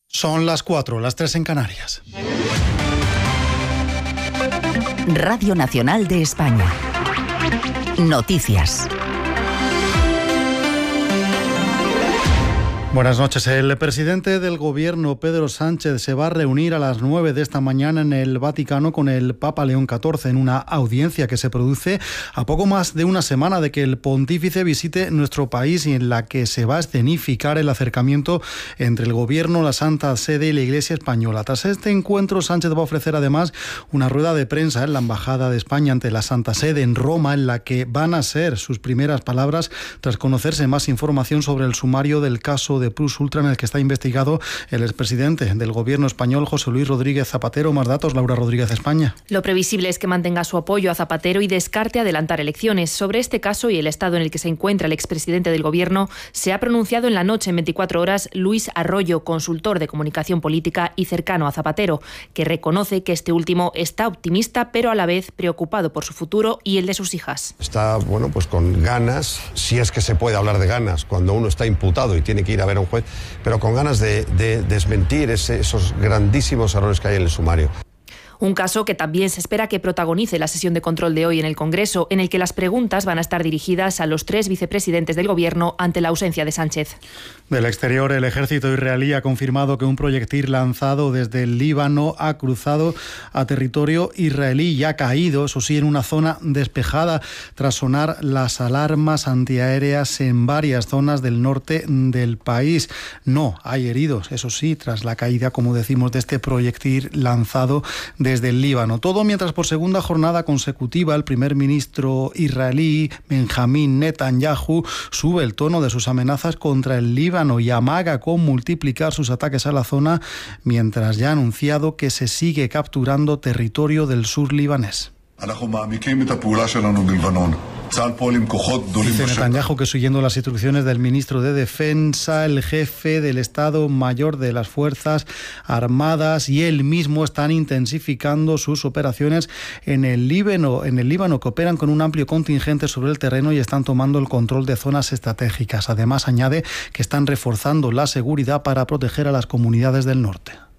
Son las 4, las 3 en Canarias. Radio Nacional de España. Noticias. Buenas noches. El presidente del Gobierno, Pedro Sánchez, se va a reunir a las 9 de esta mañana en el Vaticano con el Papa León XIV en una audiencia que se produce a poco más de una semana de que el pontífice visite nuestro país y en la que se va a escenificar el acercamiento entre el Gobierno, la Santa Sede y la Iglesia española. Tras este encuentro, Sánchez va a ofrecer además una rueda de prensa en la Embajada de España ante la Santa Sede en Roma, en la que van a ser sus primeras palabras tras conocerse más información sobre el sumario del caso de Plus Ultra en el que está investigado el expresidente del Gobierno español, José Luis Rodríguez Zapatero. Más datos, Laura Rodríguez, España. Lo previsible es que mantenga su apoyo a Zapatero y descarte adelantar elecciones. Sobre este caso y el estado en el que se encuentra el expresidente del Gobierno, se ha pronunciado en la noche en 24 horas Luis Arroyo, consultor de comunicación política y cercano a Zapatero, que reconoce que este último está optimista, pero a la vez preocupado por su futuro y el de sus hijas. Está, pues con ganas, si es que se puede hablar de ganas, cuando uno está imputado y tiene que ir a ver a un juez, pero con ganas de desmentir esos grandísimos errores que hay en el sumario. Un caso que también se espera que protagonice la sesión de control de hoy en el Congreso, en el que las preguntas van a estar dirigidas a los 3 vicepresidentes del Gobierno ante la ausencia de Sánchez. Del exterior, el ejército israelí ha confirmado que un proyectil lanzado desde el Líbano ha cruzado a territorio israelí y ha caído, eso sí, en una zona despejada, tras sonar las alarmas antiaéreas en varias zonas del norte del país. No hay heridos, eso sí, tras la caída, como decimos, de este proyectil lanzado desde el Líbano. Todo mientras por segunda jornada consecutiva el primer ministro israelí, Benjamín Netanyahu, sube el tono de sus amenazas contra el Líbano y amaga con multiplicar sus ataques a la zona, mientras ya ha anunciado que se sigue capturando territorio del sur libanés. Dice Netanyahu que, siguiendo las instrucciones del ministro de Defensa, el jefe del Estado Mayor de las Fuerzas Armadas y él mismo están intensificando sus operaciones en el Líbano, que operan con un amplio contingente sobre el terreno y están tomando el control de zonas estratégicas. Además, añade que están reforzando la seguridad para proteger a las comunidades del norte.